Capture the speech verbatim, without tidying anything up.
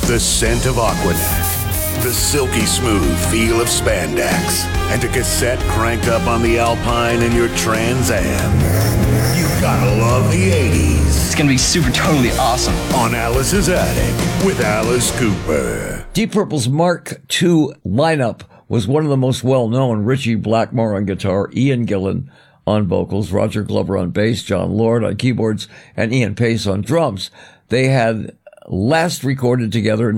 The scent of Aquanet, the silky smooth feel of spandex, and a cassette cranked up on the Alpine in your Trans Am. You gotta love the eighties. It's gonna be super totally awesome. On Alice's Attic with Alice Cooper. Deep Purple's Mark two lineup was one of the most well-known. Richie Blackmore on guitar, Ian Gillan on vocals, Roger Glover on bass, John Lord on keyboards, and Ian Pace on drums. They had last recorded together in